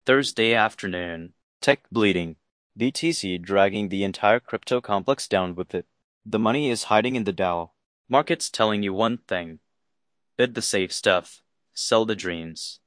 Thursday afternoon. Tech bleeding. BTC dragging the entire crypto complex down with it. The money is hiding in the Dow. Markets telling you one thing. Bid the safe stuff. Sell the dreams.